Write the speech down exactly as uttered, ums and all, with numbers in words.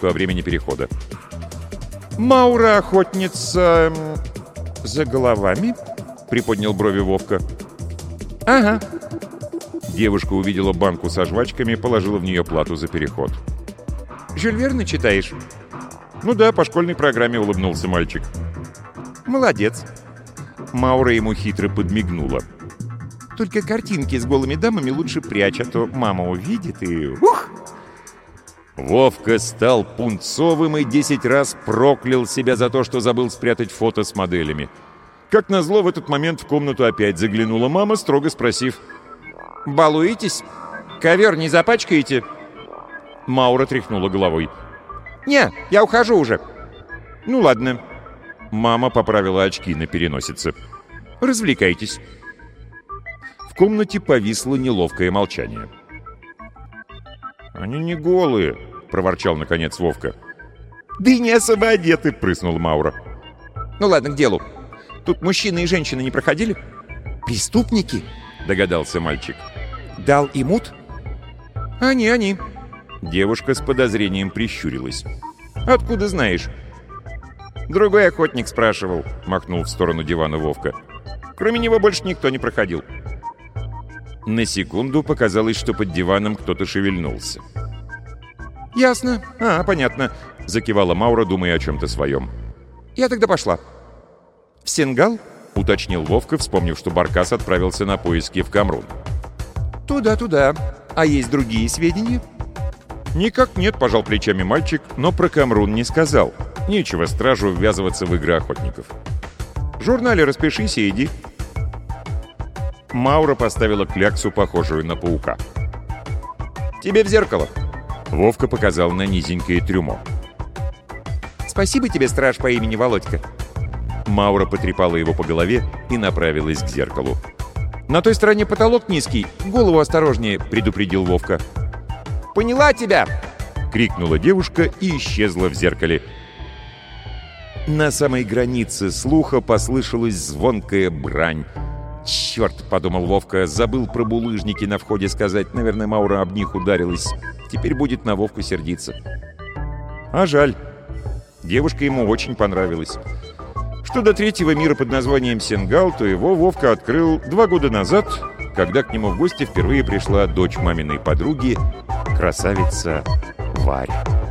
Вовку о времени перехода. «Маура охотница за головами?» — приподнял брови Вовка. «Ага». Девушка увидела банку со жвачками и положила в нее плату за переход. «Жюль Верна читаешь?» «Ну да, по школьной программе», — улыбнулся мальчик. «Молодец». Маура ему хитро подмигнула. «Только картинки с голыми дамами лучше прячь, а то мама увидит и... Ух!» Вовка стал пунцовым и десять раз проклял себя за то, что забыл спрятать фото с моделями. Как назло, в этот момент в комнату опять заглянула мама, строго спросив: «Балуетесь? Ковер не запачкаете?» Маура тряхнула головой. «Не, я ухожу уже». «Ну ладно». Мама поправила очки на переносице. «Развлекайтесь». В комнате повисло неловкое молчание. «Они не голые», — проворчал наконец Вовка. «Да и не особо одеты», — прыснула Маура. «Ну ладно, к делу. Тут мужчины и женщины не проходили?» «Преступники?» — догадался мальчик. «Дал и мут?» «Они, они». Девушка с подозрением прищурилась. «Откуда знаешь?» «Другой охотник спрашивал», — махнул в сторону дивана Вовка. «Кроме него больше никто не проходил». На секунду показалось, что под диваном кто-то шевельнулся. «Ясно. А, понятно», — закивала Маура, думая о чем-то своем. «Я тогда пошла». «В Сенгал?» — уточнил Вовка, вспомнив, что Баркас отправился на поиски в Камрун. «Туда-туда. А есть другие сведения?» «Никак нет», — пожал плечами мальчик, но про Камрун не сказал. Нечего стражу ввязываться в игры охотников. «В журнале распишись и иди». Маура поставила кляксу, похожую на паука. «Тебе в зеркало!» Вовка показал на низенькое трюмо. «Спасибо тебе, страж по имени Володька!» Маура потрепала его по голове и направилась к зеркалу. «На той стороне потолок низкий, голову осторожнее!» — предупредил Вовка. «Поняла тебя!» — крикнула девушка и исчезла в зеркале. На самой границе слуха послышалась звонкая брань. «Черт!» — подумал Вовка, забыл про булыжники на входе сказать. Наверное, Маура об них ударилась. Теперь будет на Вовку сердиться. А жаль. Девушка ему очень понравилась. Что до третьего мира под названием Сенгал, то его Вовка открыл два года назад, когда к нему в гости впервые пришла дочь маминой подруги, красавица Варя.